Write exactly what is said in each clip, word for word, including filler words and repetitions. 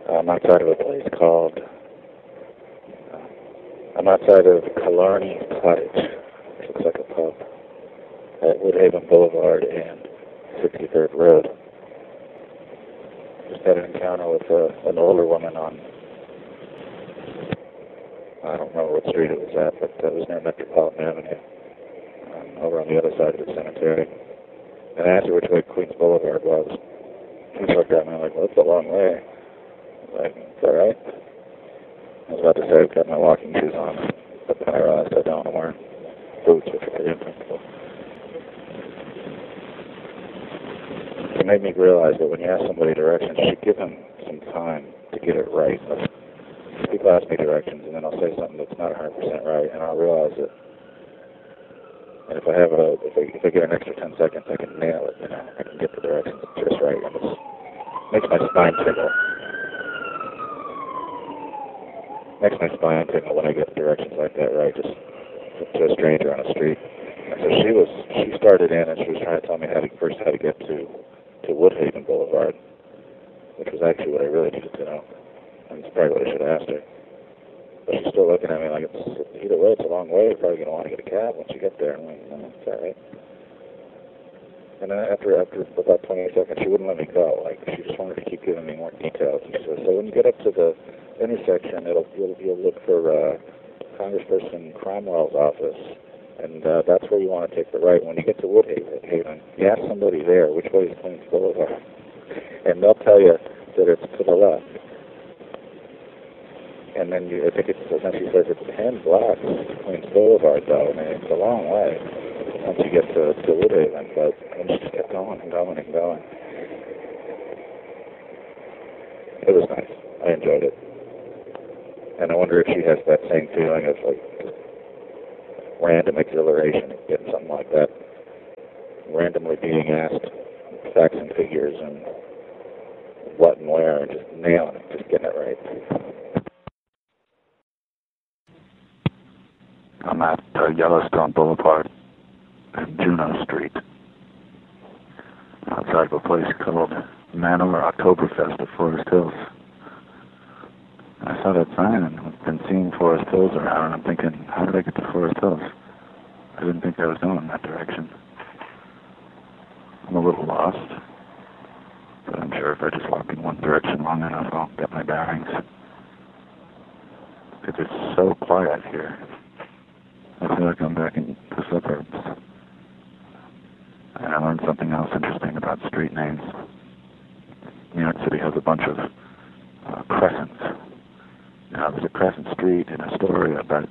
I'm outside of a place called, uh, I'm outside of Killarney Cottage, which looks like a pub, at Woodhaven Boulevard and sixty-third Road. Just had an encounter with uh, an older woman on, I don't remember what street it was at, but it was near Metropolitan Avenue, um, over on the other side of the cemetery. And I asked her which way Queens Boulevard was. She looked at me like, well, that's a long way. I was like, it's all right. I was about to say I've got my walking shoes on, but then I realized I don't. I'm wearing boots, which are pretty uncomfortable. It made me realize that when you ask somebody directions, you should give them some time to get it right. People ask me directions, and then I'll say something that's not one hundred percent right, and I'll realize it. And if I have a, if I, if I get an extra ten seconds, I can nail it. You know, I can get the directions just right, and it makes my spine tingle. Makes my spine tingle when I get the directions like that right, just to a stranger on the street. And so she was, she started in, and she was trying to tell me how to first how to get to to Woodhaven Boulevard, which was actually what I really needed to know. And it's probably what I should have asked her. But she's still looking at me like, it's either way, it's a long way. You're probably going to want to get a cab once you get there. I'm like, no, it's all right. And then after, after about twenty seconds, she wouldn't let me go. Like, she just wanted to keep giving me more details. And she said, so when you get up to the intersection, it'll, you'll, you'll look for uh, Congressperson Cromwell's office. And uh, that's where you want to take the right. When you get to Woodhaven, you ask somebody there which way is Queens Boulevard. And they'll tell you that it's to the left. And then you, I think it's, then she says it's ten blocks to Queens Boulevard, though. I mean, it's a long way once you get to, to Woodhaven, but and she just kept going and going and going. It was nice. I enjoyed it. And I wonder if she has that same feeling of, like, random exhilaration, getting something like that. Randomly being asked facts and figures and what and where, and just nailing it, just getting it right. I'm at uh, Yellowstone Boulevard and Juno Street, outside of a place called Manower Oktoberfest of Forest Hills. And I saw that sign, and I've been seeing Forest Hills around, and I'm thinking, how did I get to Forest Hills? I didn't think I was going in that direction. I'm a little lost, but I'm sure if I just walk in one direction long enough, I'll get my bearings. Because it's so quiet here. I feel like I'm back in the suburbs. And I learned something else interesting about street names. New York City has a bunch of uh, crescents. Now, there's a Crescent Street in Astoria, but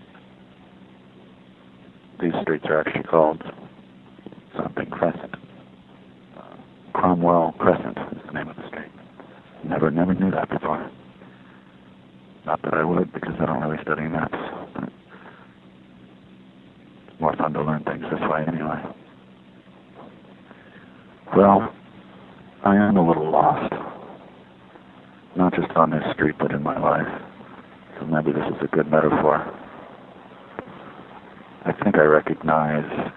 these streets are actually called something Crescent. Uh, Cromwell Crescent is the name of the street. Never, never knew that before. Not that I would, because I don't really study maps. But it's more fun to learn things this way anyway. Well, I am a little lost. Not just on this street, but in my life. So maybe this is a good metaphor. I think I recognize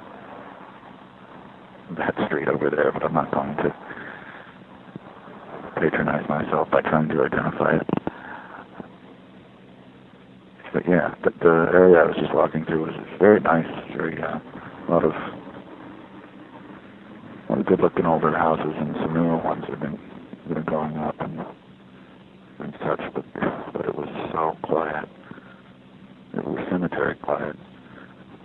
that street over there, but I'm not going to patronize myself by trying to identify it. But yeah, the, the area I was just walking through was very nice, very, uh, a lot of, a lot of good-looking older houses, and some newer ones have been, that are going up and, and such, but, but it was so quiet. It was cemetery quiet.